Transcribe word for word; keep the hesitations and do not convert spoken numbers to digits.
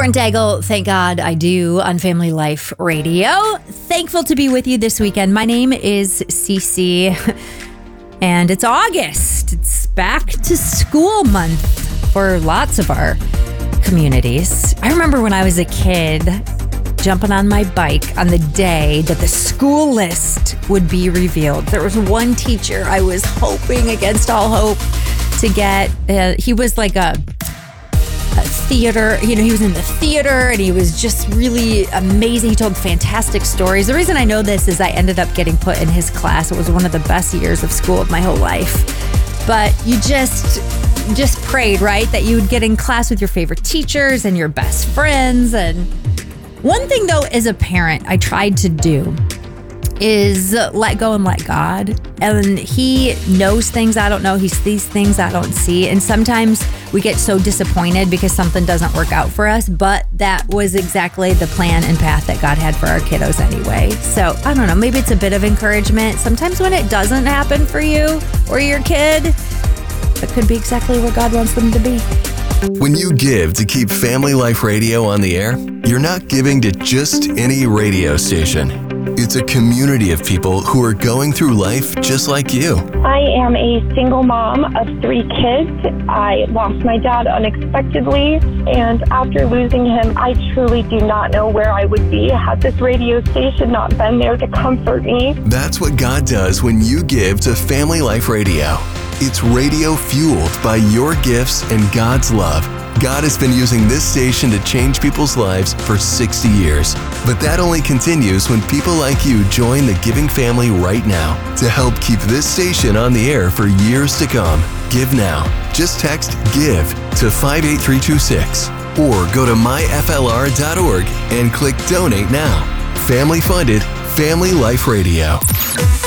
Lauren Daigle, thank God I do, on Family Life Radio. Thankful to be with you this weekend. My name is Cece, and it's August. It's back to school month for lots of our communities. I remember when I was a kid, jumping on my bike on the day that the school list would be revealed. There was one teacher I was hoping against all hope to get. Uh, he was like a A theater, you know, he was in the theater and he was just really amazing. He told fantastic stories. The reason I know this is I ended up getting put in his class. It was one of the best years of school of my whole life. But you just, just prayed, right? That you would get in class with your favorite teachers and your best friends. And one thing though, as a parent, I tried to do is let go and let God. And he knows things I don't know. He sees things I don't see. And sometimes we get so disappointed because something doesn't work out for us. But that was exactly the plan and path that God had for our kiddos anyway. So I don't know, maybe it's a bit of encouragement. Sometimes when it doesn't happen for you or your kid, it could be exactly where God wants them to be. When you give to keep Family Life Radio on the air, you're not giving to just any radio station. It's a community of people who are going through life just like you. I am a single mom of three kids. I lost my dad unexpectedly, and after losing him, I truly do not know where I would be had this radio station not been there to comfort me. That's what God does when you give to Family Life Radio. It's radio fueled by your gifts and God's love. God has been using this station to change people's lives for sixty years. But that only continues when people like you join the giving family right now to help keep this station on the air for years to come. Give now. Just text GIVE to five eight three two six or go to my f l r dot org and click Donate Now. Family funded, Family Life Radio.